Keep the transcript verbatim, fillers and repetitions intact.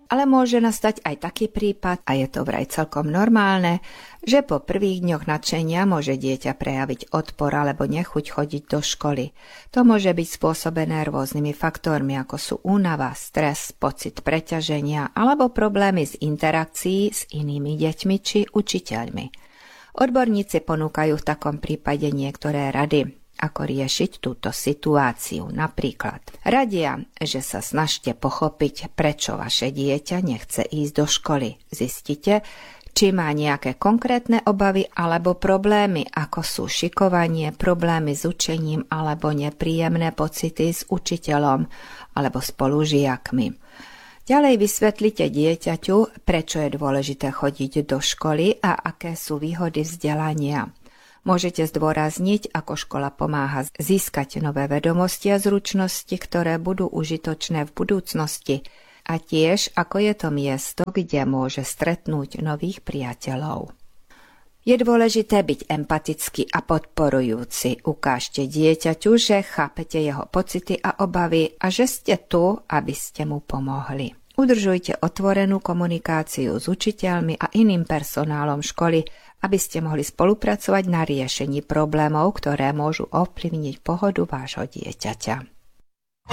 Ale môže nastať aj taký prípad, a je to vraj celkom normálne, že po prvých dňoch nadšenia môže dieťa prejaviť odpor alebo nechuť chodiť do školy. To môže byť spôsobené rôznymi faktormi, ako sú únava, stres, pocit preťaženia alebo problémy z interakcií s inými deťmi či učiteľmi. Odborníci ponúkajú v takom prípade niektoré rady, ako riešiť túto situáciu. Napríklad radia, že sa snažte pochopiť, prečo vaše dieťa nechce ísť do školy. Zistite, či má nejaké konkrétne obavy alebo problémy, ako sú šikovanie, problémy s učením alebo nepríjemné pocity s učiteľom alebo spolužiakmi. Ďalej vysvetlite dieťaťu, prečo je dôležité chodiť do školy a aké sú výhody vzdelania. Môžete zdôrazniť, ako škola pomáha získať nové vedomosti a zručnosti, ktoré budú užitočné v budúcnosti, a tiež, ako je to miesto, kde môže stretnúť nových priateľov. Je dôležité byť empatický a podporujúci. Ukážte dieťaťu, že chápete jeho pocity a obavy a že ste tu, aby ste mu pomohli. Udržujte otvorenú komunikáciu s učiteľmi a iným personálom školy, aby ste mohli spolupracovať na riešení problémov, ktoré môžu ovplyvniť pohodu vášho dieťaťa.